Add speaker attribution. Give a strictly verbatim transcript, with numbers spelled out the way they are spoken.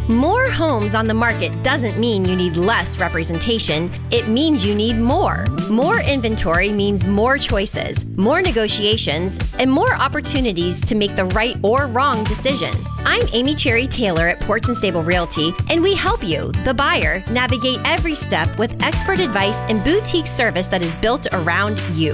Speaker 1: More homes on the market doesn't mean you need less representation. It means you need more. More inventory means more choices, more negotiations, and more opportunities to make the right or wrong decision. I'm Amy Cherry Taylor at Porch and Stable Realty, and we help you, the buyer, navigate every step with expert advice and boutique service that is built around you.